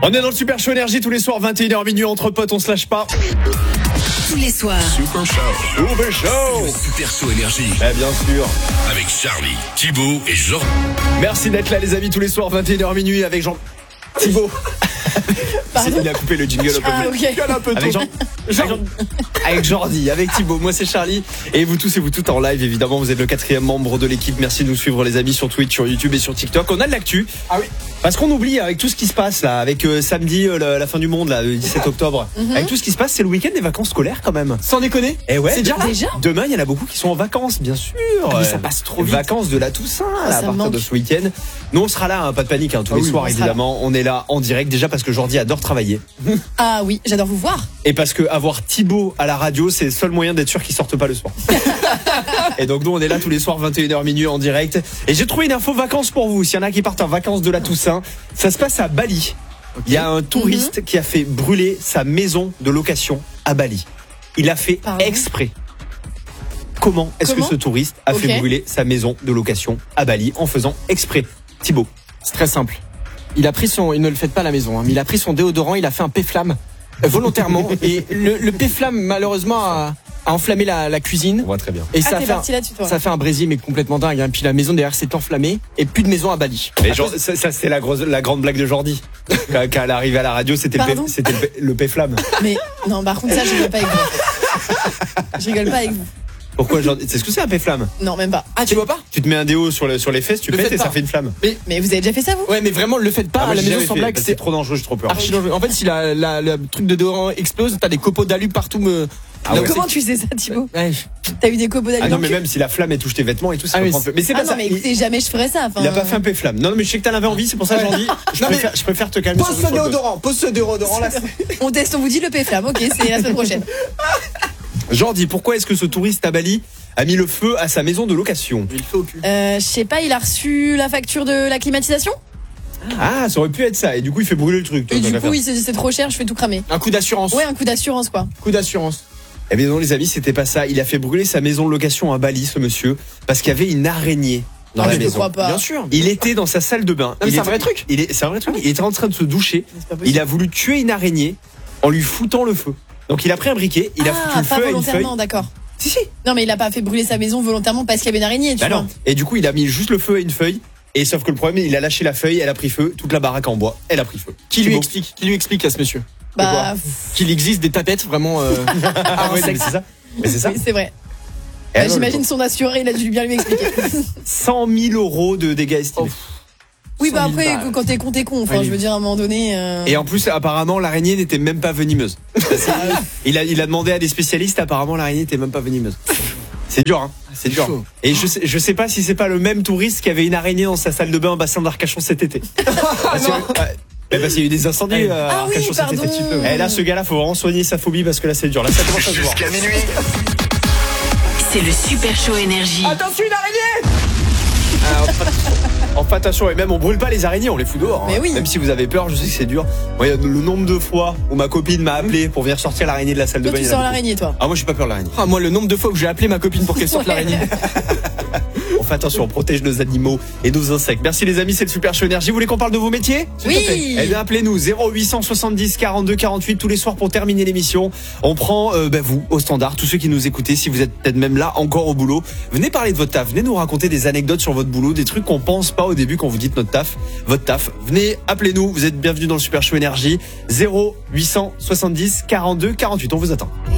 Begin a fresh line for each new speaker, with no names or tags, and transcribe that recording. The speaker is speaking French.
On est dans le Super Show Énergie tous les soirs 21h minuit entre potes, on se lâche pas.
Tous les soirs.
Super Show.
Super Show.
Le Super Show Énergie.
Bien sûr.
Avec Charlie, Thibaut et Jean.
Merci d'être là les amis tous les soirs 21h minuit avec Jean Thibaut. Il a coupé le jingle
Ah,
un peu tôt. Avec Jordi, avec Thibaut, moi c'est Charlie. Et vous tous en live évidemment, vous êtes le 4e membre de l'équipe. Merci de nous suivre les amis sur Twitch, sur YouTube et sur TikTok. On a de l'actu. Ah oui. Parce qu'on oublie avec tout ce qui se passe là, avec samedi la fin du monde là, le 17 octobre. Avec tout ce qui se passe, c'est le week-end des vacances scolaires quand même.
Sans déconner.
Et ouais.
C'est déjà
Demain, il y en a beaucoup qui sont en vacances, bien sûr.
Mais ça passe trop vite.
Vacances de la Toussaint là, à partir de ce week-end. Nous on sera là, hein, pas de panique, tous les soirs évidemment. On est là en direct déjà parce que Jordi adore travailler.
Ah oui, j'adore vous voir.
Et parce que avoir Thibaut à la radio, c'est le seul moyen d'être sûr qu'il sorte pas le soir. Et donc nous on est là tous les soirs 21h minuit en direct. Et j'ai trouvé une info vacances pour vous. S'il y en a qui partent en vacances de la Toussaint, ça se passe à Bali. Il y a un touriste qui a fait brûler sa maison de location à Bali. Il a fait exprès. Comment est-ce que ce touriste a fait brûler sa maison de location à Bali en faisant exprès? Thibaut.
C'est très simple. Il ne le faites pas à la maison, mais il a pris son déodorant, il a fait un péflamme volontairement et le péflamme malheureusement a enflammé la cuisine.
On voit très bien.
Et ça fait un brésil mais complètement dingue. Hein. Puis la maison derrière s'est enflammée et plus de maison à Bali.
Mais genre, ça c'est la grande blague de Jordi. Quand elle arrivait à la radio, c'était le péflamme.
Mais non, par contre ça je rigole pas avec vous. Je rigole pas avec vous.
Pourquoi Jordi? C'est ce que c'est un péflamme?
Non, même pas.
Ah, tu vois pas?
Tu te mets un déo sur les fesses, tu pètes et ça fait une flamme.
Mais vous avez déjà fait ça vous?
Ouais, mais vraiment le faites pas à la maison sans blague,
c'est trop dangereux, j'ai trop peur.
En fait, si le truc de déodorant explose, t'as des copeaux d'alu partout
Comment tu sais ça, Thibaut?
Ouais.
T'as eu des copeaux d'alu?
Ah non, mais même si la flamme elle touche tes vêtements et tout, ça prend un peu. Mais c'est pas ça.
Mais écoutez, jamais je ferais ça.
Il a pas fait un péflamme. Non, mais je sais que t'en avais envie, c'est pour ça que j'en dis. Je préfère te calmer.
Pose ce déodorant là.
On teste, on vous dit le péflamme. Ok, c'est la semaine prochaine.
Jordi, pourquoi est-ce que ce touriste à Bali a mis le feu à sa maison de location?
Il fait au cul.
Je sais pas, il a reçu la facture de la climatisation?
Ah, ça aurait pu être ça. Et du coup, il fait brûler le truc.
Et du coup, il s'est dit c'est trop cher, je fais tout cramer.
Un coup d'assurance.
Ouais, un coup d'assurance quoi.
Coup d'assurance.
Eh bien non, les amis, c'était pas ça. Il a fait brûler sa maison de location à Bali, ce monsieur, parce qu'il y avait une araignée dans la maison.
Je crois pas.
Bien sûr.
Il était dans sa salle de bain.
C'est un vrai truc.
C'est un vrai truc. Il était en train de se doucher. Il a voulu tuer une araignée en lui foutant le feu. Donc il a pris un briquet, il a foutu le feu à une feuille.
D'accord.
Si.
Non, mais il a pas fait brûler sa maison volontairement parce qu'il y avait une araignée, tu vois.
Non. Et du coup, il a mis juste le feu à une feuille. Et sauf que le problème, il a lâché la feuille, elle a pris feu, toute la baraque en bois, elle a pris feu.
Qui lui explique à ce monsieur? Qu'il existe des tapettes vraiment
c'est ça. Mais c'est ça.
Oui, c'est vrai. J'imagine son assuré, il a dû bien lui expliquer.
100 000 € de dégâts estimés.
Oui, bah après, quand t'es con, t'es con. Enfin, je veux dire, à un moment donné.
Et en plus, apparemment, l'araignée n'était même pas venimeuse. Il a demandé à des spécialistes, apparemment, l'araignée n'était même pas venimeuse. C'est dur, hein. C'est dur.
Chaud.
Et je sais pas si c'est pas le même touriste qui avait une araignée dans sa salle de bain au bassin d'Arcachon cet été. Parce qu'il y a eu des incendies à Arcachon cet été. Et là, ce gars-là, faut vraiment soigner sa phobie parce que là, c'est dur. Là, ça commence à se voir.
Jusqu'à minuit.
C'est le Super Show Énergie.
Attention, une araignée!
Enfin, attention, et même on brûle pas les araignées, on les fout dehors.
Mais oui.
Même si vous avez peur, je sais que c'est dur. Moi, le nombre de fois où ma copine m'a appelé pour venir sortir l'araignée de la salle de bain.
Toi, tu sors l'araignée, toi?
Ah, moi, je suis pas peur de l'araignée.
Ah, moi, le nombre de fois où j'ai appelé ma copine pour qu'elle sorte l'araignée.
On fait attention, on protège nos animaux et nos insectes. Merci les amis, c'est le Super Show Énergie. Vous voulez qu'on parle de vos métiers?
Oui.
Eh bien, appelez-nous 0870 42 48 tous les soirs pour terminer l'émission. On prend vous au standard, tous ceux qui nous écoutez, si vous êtes peut-être même là encore au boulot. Venez parler de votre taf, venez nous raconter des anecdotes sur votre boulot, des trucs qu'on pense pas au début quand vous dites votre taf. Venez, appelez-nous, vous êtes bienvenus dans le Super Show Énergie. 0870 42 48, on vous attend.